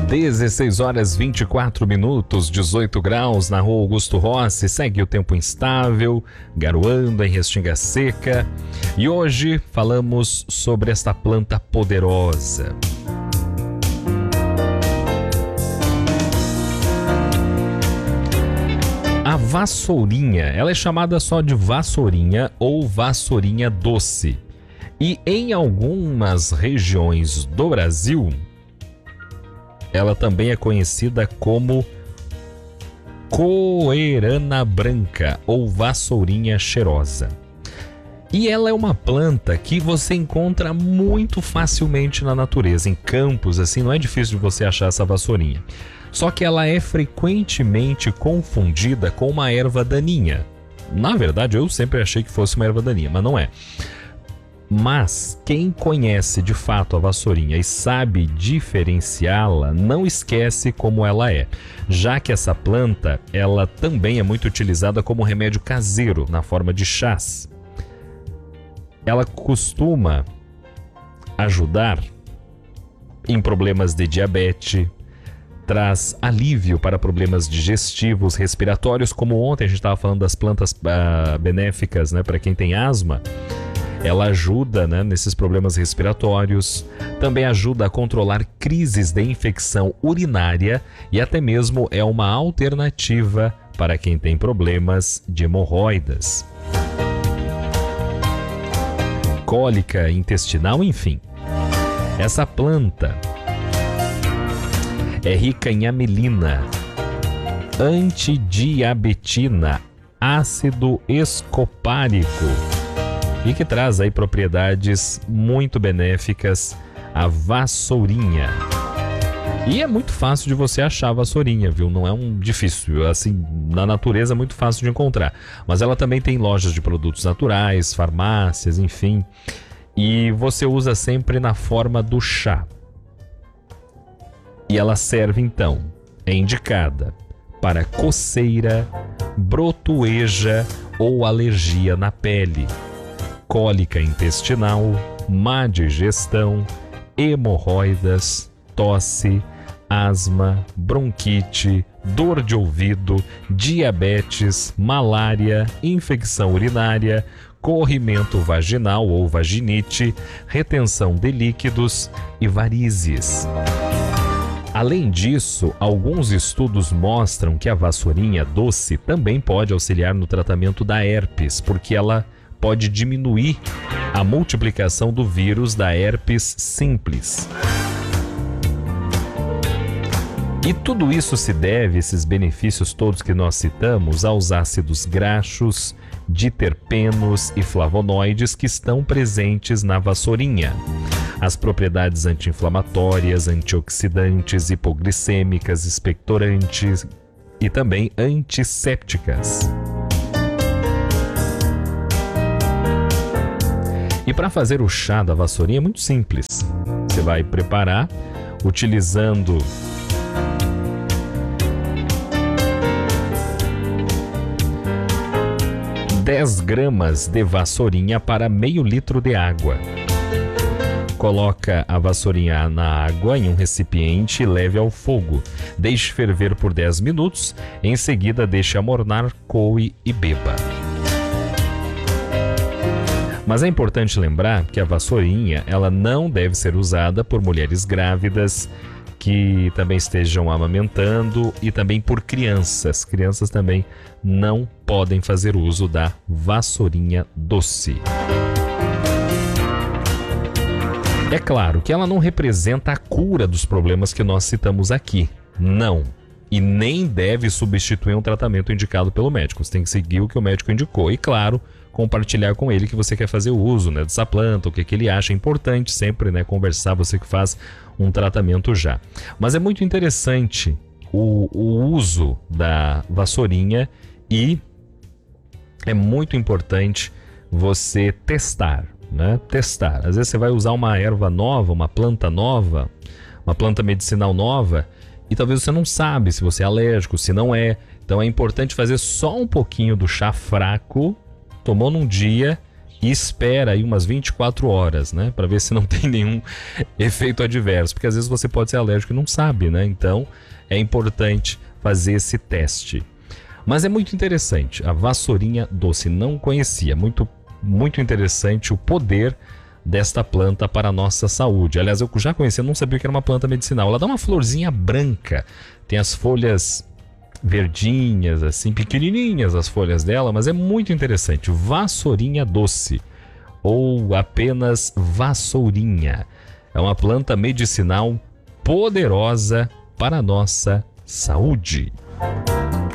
16 horas 24 minutos, 18 graus na rua Augusto Rossi. Segue o tempo instável, garoando em Restinga Seca. E hoje falamos sobre esta planta poderosa. A vassourinha, ela é chamada só de vassourinha ou vassourinha doce. E em algumas regiões do Brasil, ela também é conhecida como coerana branca ou vassourinha cheirosa. E ela é uma planta que você encontra muito facilmente na natureza, em campos, assim, não é difícil de você achar essa vassourinha. Só que ela é frequentemente confundida com uma erva daninha. Na verdade, eu sempre achei que fosse uma erva daninha, mas não é. Mas quem conhece de fato a vassourinha e sabe diferenciá-la, não esquece como ela é, já que essa planta ela também é muito utilizada como remédio caseiro na forma de chás. Ela costuma ajudar em problemas de diabetes, traz alívio para problemas digestivos, respiratórios, como ontem a gente estava falando das plantas benéficas, né, para quem tem asma. Ela ajuda, né, nesses problemas respiratórios, também ajuda a controlar crises de infecção urinária e até mesmo é uma alternativa para quem tem problemas de hemorroidas, cólica intestinal, enfim. Essa planta é rica em amelina, antidiabetina, ácido escopárico e que traz aí propriedades muito benéficas à vassourinha. E é muito fácil de você achar a vassourinha, viu? Não é difícil, assim, na natureza é muito fácil de encontrar. Mas ela também tem lojas de produtos naturais, farmácias, enfim. E você usa sempre na forma do chá. E ela serve então, é indicada para coceira, brotoeja ou alergia na pele, cólica intestinal, má digestão, hemorroidas, tosse, asma, bronquite, dor de ouvido, diabetes, malária, infecção urinária, corrimento vaginal ou vaginite, retenção de líquidos e varizes. Além disso, alguns estudos mostram que a vassourinha doce também pode auxiliar no tratamento da herpes, porque ela pode diminuir a multiplicação do vírus da herpes simples. E tudo isso se deve, esses benefícios todos que nós citamos, aos ácidos graxos, diterpenos e flavonoides que estão presentes na vassourinha. As propriedades anti-inflamatórias, antioxidantes, hipoglicêmicas, expectorantes e também antissépticas. E para fazer o chá da vassourinha é muito simples. Você vai preparar utilizando (10 gramas de vassourinha para meio litro de água. Coloca a vassourinha na água em um recipiente e leve ao fogo. Deixe ferver por 10 minutos. Em seguida, deixe amornar, coe e beba. Mas é importante lembrar que a vassourinha ela não deve ser usada por mulheres grávidas que também estejam amamentando e também por crianças. Crianças também não podem fazer uso da vassourinha doce. É claro que ela não representa a cura dos problemas que nós citamos aqui. Não. E nem deve substituir um tratamento indicado pelo médico. Você tem que seguir o que o médico indicou. E, claro, compartilhar com ele que você quer fazer o uso, né, dessa planta, o que ele acha. É importante sempre, né, conversar, você que faz um tratamento já. Mas é muito interessante o uso da vassourinha e é muito importante você testar. Né? Testar. Às vezes você vai usar uma erva nova, uma planta medicinal nova, e talvez você não sabe se você é alérgico, se não é. Então é importante fazer só um pouquinho do chá fraco, tomou num dia e espera aí umas 24 horas, né? Para ver se não tem nenhum efeito adverso. Porque às vezes você pode ser alérgico e não sabe, né? Então é importante fazer esse teste. Mas é muito interessante. A vassourinha doce, não conhecia. Muito, muito interessante o poder desta planta para a nossa saúde. Aliás, eu já conhecia, não sabia que era uma planta medicinal. Ela dá uma florzinha branca. Tem as folhas verdinhas, assim, pequenininhas as folhas dela, mas é muito interessante. Vassourinha doce, ou apenas vassourinha. É uma planta medicinal poderosa para a nossa saúde.